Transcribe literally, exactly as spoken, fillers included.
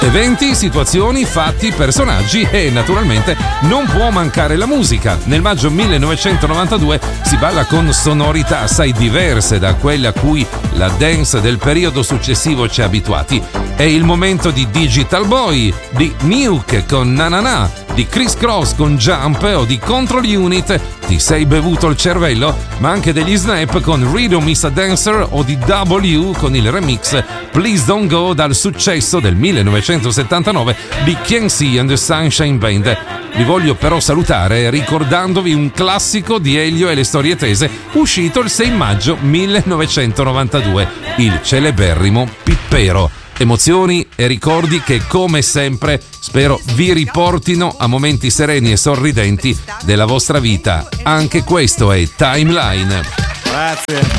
Eventi, situazioni, fatti, personaggi e naturalmente non può mancare la musica. Nel maggio millenovecentonovantadue si balla con sonorità assai diverse da quelle a cui la dance del periodo successivo ci ha abituati. È il momento di Digital Boy, di Nuke con Na Na Na, di Criss Cross con Jump o di Control Unit, Ti sei bevuto il cervello, ma anche degli Snap con Rhythm is a Dancer o di W con il remix Please Don't Go dal successo del millenovecentosettantanove di K and C and the Sunshine Band. Vi voglio però salutare ricordandovi un classico di Elio e le storie tese uscito il sei maggio millenovecentonovantadue, il celeberrimo Pippero. Emozioni e ricordi che, come sempre, spero vi riportino a momenti sereni e sorridenti della vostra vita. Anche questo è Timeline. Grazie.